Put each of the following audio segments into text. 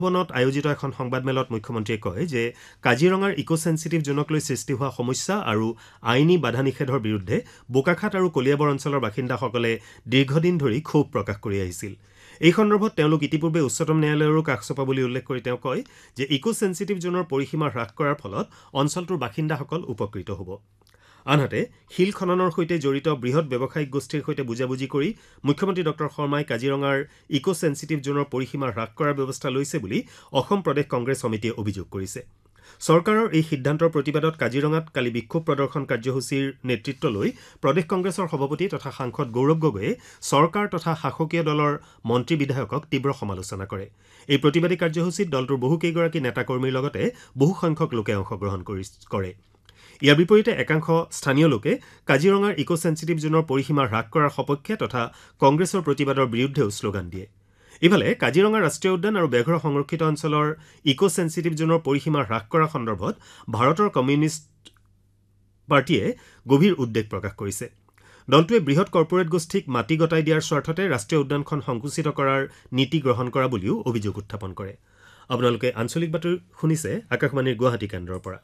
ভৱনত আয়োজিত এখন সংবাদমেলত মুখ্যমন্ত্ৰীয়ে কয় যে কাজিৰঙাৰ ইক' চেঞ্চিটিভ জোনক লৈ সৃষ্টি হোৱা সমস্যা আৰু আইনী বাধা নিষেধৰ বিৰুদ্ধে বোকাখাত আৰু কলিয়াবৰ অঞ্চলৰ বাসিন্দাসকলে দীৰ্ঘদিন ধৰি ক্ষোভ প্ৰকাশ কৰি আহিছিল। এই সন্দৰ্ভত তেওঁলোক ইতিপূৰ্বে উচ্চতম ন্যায়ালয়ৰো কাষ চপা বুলি উল্লেখ কৰি তেওঁ কয় যে ইক' চেঞ্চিটিভ জোনৰ পৰিসীমা হ্ৰাস কৰাৰ ফলত অঞ্চলটোৰ বাসিন্দাসকল উপকৃত হ'ব। আনহাতে শিল খননৰ সৈতে জড়িত বৃহৎ ব্যৱসায়িক গোষ্ঠীৰ সৈতে বুজাবুজি কৰি মুখ্যমন্ত্ৰী ডঃ শৰ্মাই কাজিৰঙাৰ ইক' চেঞ্চিটিভ জোনৰ পৰিসীমা হ্ৰাস কৰাৰ ব্যৱস্থা লৈছে বুলি অসম প্ৰদেশ কংগ্ৰেছ সমিতিয়ে অভিযোগ কৰিছে। চৰকাৰৰ এই সিদ্ধান্তৰ প্ৰতিবাদত কাজিৰঙাত কালি বিক্ষোভ প্ৰদৰ্শন কাৰ্যসূচীৰ নেতৃত্ব লৈ প্ৰদেশ কংগ্ৰেছৰ সভাপতি তথা সাংসদ গৌৰৱ গগৈয়ে চৰকাৰ তথা শাসকীয় দলৰ মন্ত্ৰী বিধায়কক তীব্ৰ সমালোচনা কৰে। এই প্ৰতিবাদী কাৰ্যসূচীত দলটোৰ বহুকেইগৰাকী নেতাকৰ্মীৰ লগতে বহুসংখ্যক লোকে অংশগ্ৰহণ কৰে। ইয়াৰ বিপৰীতে একাংশ স্থানীয় লোকে কাজিৰঙাৰ ইক' চেঞ্চিটিভ জোনৰ পৰিসীমা হ্ৰাস কৰাৰ সপক্ষে তথা কংগ্ৰেছৰ প্ৰতিবাদৰ বিৰুদ্ধেও শ্লোগান দিয়ে। ইফালে কাজিৰঙা ৰাষ্ট্ৰীয় উদ্যান আৰু বেঘৰ সংৰক্ষিত অঞ্চলৰ ইক' চেঞ্চিটিভ জোনৰ পৰিসীমা হ্ৰাস কৰাৰ সন্দৰ্ভত ভাৰতৰ কমিউনিষ্ট পাৰ্টীয়ে গভীৰ উদ্বেগ প্ৰকাশ কৰিছে। দলটোৱে বৃহৎ কৰ্পোৰেট গোষ্ঠীক মাটি গতাই দিয়াৰ স্বাৰ্থতে ৰাষ্ট্ৰীয় উদ্যানখন সংকুচিত কৰাৰ নীতি গ্ৰহণ কৰা বুলিও অভিযোগ উত্থাপন কৰে। আপোনালোকে আঞ্চলিক বাতৰি শুনিছে আকাশবাণীৰ গুৱাহাটী কেন্দ্ৰৰ পৰা।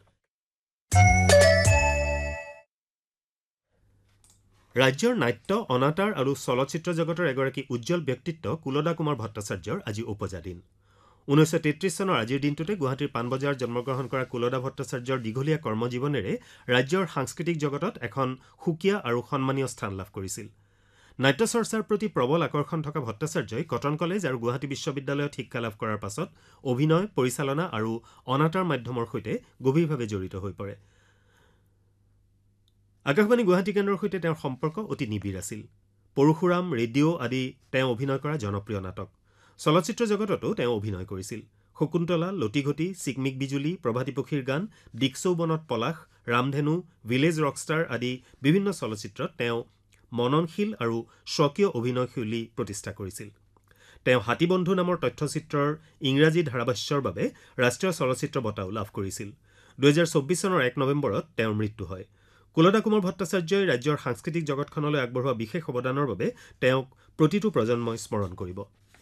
ৰাজ্যৰ নাট্য, অনাটাৰ আৰু চলচ্চিত্ৰ জগতৰ এগৰাকী উজ্জ্বল ব্যক্তিত্ব কুলদা কুমাৰ ভট্টাচাৰ্যৰ আজি ওপজা দিন। 1933 চনৰ আজিৰ দিনটোতে গুৱাহাটীৰ পাণবজাৰত জন্মগ্ৰহণ কৰা কুলদা ভট্টাচাৰ্যৰ দীঘলীয়া কৰ্মজীৱনেৰে ৰাজ্যৰ সাংস্কৃতিক জগতত এখন সুকীয়া আৰু সন্মানীয় স্থান লাভ কৰিছিল। নাট্য চৰ্চাৰ প্ৰতি প্ৰবল আকৰ্ষণ থকা ভট্টাচাৰ্যই কটন কলেজ আৰু গুৱাহাটী বিশ্ববিদ্যালয়ত শিক্ষা লাভ কৰাৰ পাছত অভিনয়, পৰিচালনা আৰু অনাটাৰ মাধ্যমৰ সৈতে গভীৰভাৱে জড়িত হৈ পৰে। আকাশবাণী গুৱাহাটী কেন্দ্ৰৰ সৈতে তেওঁৰ সম্পৰ্ক অতি নিবিড় আছিল। পৰশুৰাম, ৰেডিঅ' আদি তেওঁ অভিনয় কৰা জনপ্ৰিয় নাটক। চলচ্চিত্ৰ জগততো তেওঁ অভিনয় কৰিছিল। শকুন্তলা, লটিঘটি, চিকমিক বিজুলী, প্ৰভাতী পক্ষীৰ গান, দিকচৌবনত পলাশ, ৰামধেনু, ভিলেজ ৰকষ্টাৰ আদি বিভিন্ন চলচ্চিত্ৰত তেওঁ মননশীল আৰু স্বকীয় অভিনয়শৈলী প্ৰতিষ্ঠা কৰিছিল। তেওঁ হাতীবন্ধু নামৰ তথ্যচিত্ৰৰ ইংৰাজী ধাৰাভাষ্যৰ বাবে ৰাষ্ট্ৰীয় চলচ্চিত্ৰ বঁটাও লাভ কৰিছিল। 2024 চনৰ 1 নৱেম্বৰত তেওঁৰ মৃত্যু হয়। কুলদা কুমাৰ ভট্টাচাৰ্যই ৰাজ্যৰ সাংস্কৃতিক জগতখনলৈ আগবঢ়োৱা বিশেষ অৱদানৰ বাবে তেওঁক প্ৰতিটো প্ৰজন্মই স্মৰণ কৰিব।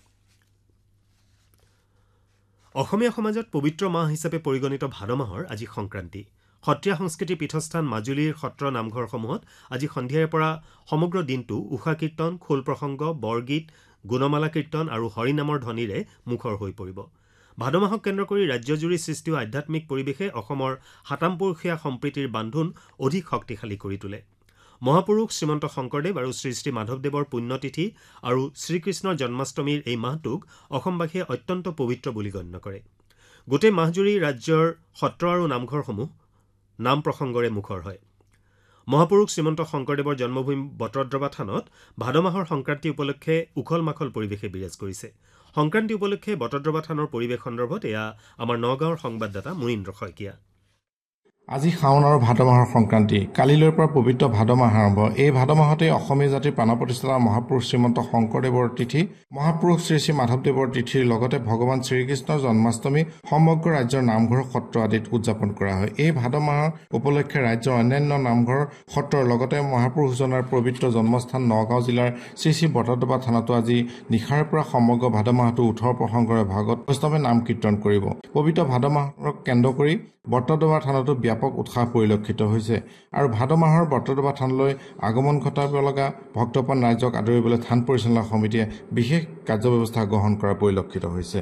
অসমীয়া সমাজত পবিত্ৰ মাহ হিচাপে পৰিগণিত ভাদ মাহৰ আজি সংক্ৰান্তি। সত্ৰীয়া সংস্কৃতিৰ পীঠস্থান মাজুলীৰ সত্ৰ নামঘৰসমূহত আজি সন্ধিয়াৰে পৰা সমগ্ৰ দিনটো উষা কীৰ্তন, খোল প্ৰসংগ, বৰগীত, গুণমালা কীৰ্তন আৰু হৰিনামৰ ধ্বনিৰে মুখৰ হৈ পৰিব। ভাদ মাহক কেন্দ্ৰ কৰি ৰাজ্যজুৰি সৃষ্টি হোৱা আধ্যাত্মিক পৰিৱেশে অসমৰ সাতামপুৰুষীয়া সম্প্ৰীতিৰ বান্ধোন অধিক শক্তিশালী কৰি তোলে। মহাপুৰুষ শ্ৰীমন্ত শংকৰদেৱ আৰু শ্ৰী শ্ৰী মাধৱদেৱৰ পুণ্যতিথি আৰু শ্ৰীকৃষ্ণৰ জন্মাষ্টমীৰ এই মাহটোক অসমবাসীয়ে অত্যন্ত পবিত্ৰ বুলি গণ্য কৰে। গোটেই মাহজুৰি ৰাজ্যৰ সত্ৰ আৰু নামঘৰসমূহ নাম প্ৰসংগৰে মুখৰ হয়। মহাপুৰুষ শ্ৰীমন্ত শংকৰদেৱৰ জন্মভূমি বটদ্ৰৱা থানত ভাদ মাহৰ সংক্ৰান্তি উপলক্ষে উখল মাখল পৰিৱেশে বিৰাজ কৰিছে। সংক্ৰান্তি উপলক্ষে বটদ্ৰৱা থানৰ পৰিৱেশ সন্দৰ্ভত এয়া আমাৰ নগাঁৱৰ সংবাদদাতা মুনীন্দ্ৰ শইকীয়া। আজি শাওণ আৰু ভাদ মাহৰ সংক্ৰান্তি। কালিলৈৰ পৰা পবিত্ৰ ভাদ মাহ আৰম্ভ। এই ভাদ মাহতে অসমীয়া জাতিৰ প্ৰাণ প্ৰতিষ্ঠাতা মহাপুৰুষ শ্ৰীমন্ত শংকৰদেৱৰ তিথি, মহাপুৰুষ শ্ৰী শ্ৰী মাধৱদেৱৰ তিথিৰ লগতে ভগৱান শ্ৰীকৃষ্ণৰ জন্মাষ্টমী সমগ্ৰ ৰাজ্যৰ নামঘৰ, সত্ৰ আদিত উদযাপন কৰা হয়। এই ভাদ মাহৰ উপলক্ষে ৰাজ্যৰ অন্যান্য নামঘৰ, সত্ৰৰ লগতে মহাপুৰুষজনাৰ পবিত্ৰ জন্মস্থান নগাঁও জিলাৰ শ্ৰী শ্ৰী বটদ্ৰৱা থানতো আজি নিশাৰে পৰা সমগ্ৰ ভাদ মাহটো উঠৰ প্ৰসংগৰে ভাগৱত বৈষ্ণৱে নাম কীৰ্তন কৰিব। পবিত্ৰ ভাদ মাহক কেন্দ্ৰ কৰি বটদ্ৰৱা থানতো ব্যাপক উৎসাহ পৰিলক্ষিত হৈছে আৰু ভাদ মাহৰ বটদ্ৰৱা থানলৈ আগমন ঘটাব লগা ভক্তপ্ৰাণ ৰাইজক আদৰিবলৈ থান পৰিচালনা সমিতিয়ে বিশেষ কাৰ্যব্যৱস্থা গ্ৰহণ কৰা পৰিলক্ষিত হৈছে।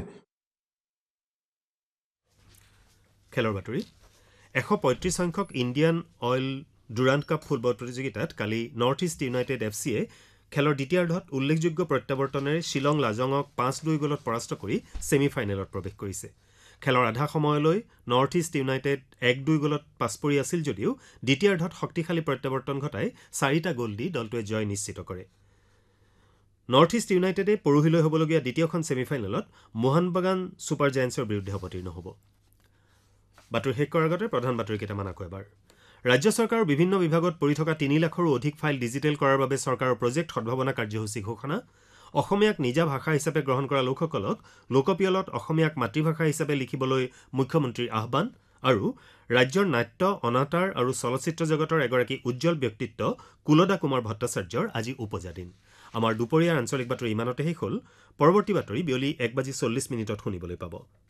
খেলৰ বাতৰি। 135 সংখ্যক Indian oil Durant cup football প্ৰতিযোগিতাত কালি নৰ্থ ইষ্ট ইউনাইটেড FC-য়ে খেলৰ দ্বিতীয়াৰ্ধত উল্লেখযোগ্য প্ৰত্যাৱৰ্তনেৰে শ্বিলং লাজঙক 5-2 গলত পৰাস্ত কৰি ছেমি ফাইনেলত প্ৰৱেশ কৰিছে। খেলৰ আধা সময়লৈ নৰ্থ ইষ্ট ইউনাইটেড 1-2 গলত পাছ পৰি আছিল যদিও দ্বিতীয়াৰ্ধত শক্তিশালী প্ৰত্যাৱৰ্তন ঘটাই 4টা গ'ল দি দলটোৱে জয় নিশ্চিত কৰে। নৰ্থ ইষ্ট ইউনাইটেডে পৰহিলৈ হ'বলগীয়া দ্বিতীয়খন ছেমিফাইনেলত মোহন বাগান ছুপাৰ জায়েণ্টছৰ বিৰুদ্ধে অৱতীৰ্ণ হ'ব। বাতৰি শেষ কৰাৰ আগতে প্ৰধান বাতৰি কেইটামান আকৌ এবাৰ। ৰাজ্য চৰকাৰৰ বিভিন্ন বিভাগত পৰি থকা 3 লাখৰো অধিক ফাইল ডিজিটেল কৰাৰ বাবে চৰকাৰৰ প্ৰজেক্ট সদ্ভাৱনা কাৰ্যসূচী ঘোষণা। অসমীয়াক নিজা ভাষা হিচাপে গ্ৰহণ কৰা লোকসকলক লোকপিয়লত অসমীয়াক মাতৃভাষা হিচাপে লিখিবলৈ মুখ্যমন্ত্ৰীৰ আহ্বান আৰু ৰাজ্যৰ নাট্য, অনাটাৰ আৰু চলচ্চিত্ৰ জগতৰ এগৰাকী উজ্জ্বল ব্যক্তিত্ব কুলদা কুমাৰ ভট্টাচাৰ্যৰ আজি ওপজা দিন। আমাৰ দুপৰীয়াৰ আঞ্চলিক বাতৰি ইমানতে শেষ হ'ল। পৰৱৰ্তী বাতৰি বিয়লি 1:40 শুনিবলৈ পাব।